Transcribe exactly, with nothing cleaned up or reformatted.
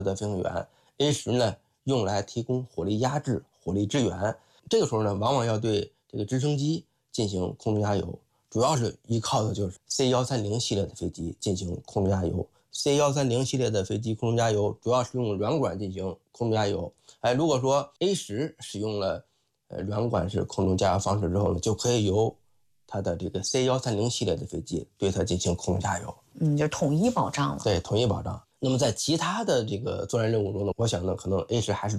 的飞行员 A 十呢用来提供火力压制、火力支援。这个时候呢，往往要对这个直升机进行空中加油，主要是依靠的就是 C 一三零 系列的飞机进行空中加油。C 一三零 系列的飞机空中加油主要是用软管进行空中加油。哎，如果说 A 十使用了呃软管式空中加油方式之后呢，就可以由它的这个 C 一三零 系列的飞机对它进行空中加油。 嗯，就统一保障了。 对，统一保障。那么在其他的这个作战任务中呢，我想呢，可能 A 十还是